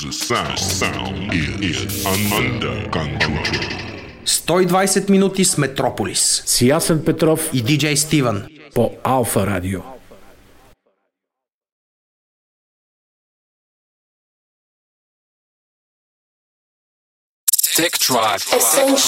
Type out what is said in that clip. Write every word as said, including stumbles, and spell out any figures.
The sound, sound is under control. сто и двайсет минути с Метрополис. С Ясен Петров и диджей Стивън по Алфа Радио. Tech Tribe.